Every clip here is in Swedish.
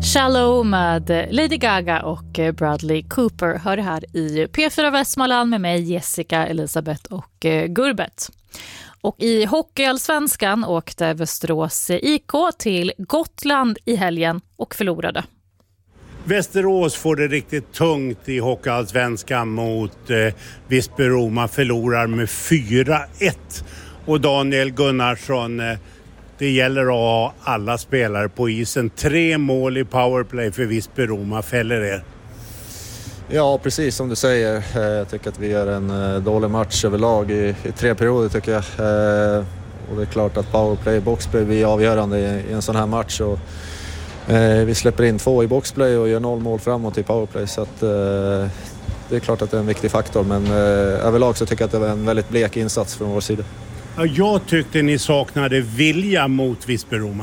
Shallow med Lady Gaga och Bradley Cooper hör här i P4 Västmanland med mig Jessica, Elisabeth och Gurbet. Och i Hockeyallsvenskan åkte Västerås IK till Gotland i helgen och förlorade. Västerås får det riktigt tungt i Hockeyallsvenskan mot Visby Roma, förlorar med 4-1. Och Daniel Gunnarsson, det gäller att ha alla spelare på isen. 3 mål i powerplay för Visby Roma fäller er. Ja, precis som du säger. Jag tycker att vi gör en dålig match överlag i 3 perioder tycker jag. Och det är klart att powerplay, boxplay blir avgörande i en sån här match. Och, vi släpper in 2 i boxplay och gör 0 mål framåt i powerplay. Så att, det är klart att det är en viktig faktor. Men överlag så tycker jag att det var en väldigt blek insats från vår sida. Ja, jag tyckte ni saknade vilja mot Visby Roma.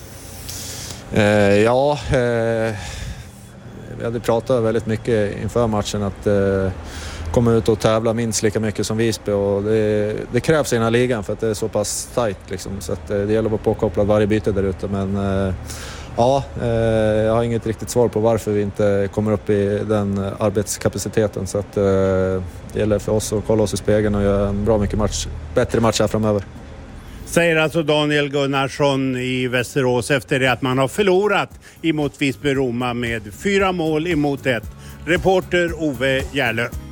Vi hade pratat väldigt mycket inför matchen att komma ut och tävla minst lika mycket som Visby. Och det krävs i den här ligan för att det är så pass tajt. Liksom. Så att, det gäller att vara påkopplad varje byte där ute. Men jag har inget riktigt svar på varför vi inte kommer upp i den arbetskapaciteten. Så att, det gäller för oss att kolla oss i spegeln och göra en bra mycket bättre match här framöver. Säger alltså Daniel Gunnarsson i Västerås efter det att man har förlorat emot Visby Roma med 4 mål emot 1. Reporter Ove Järlö.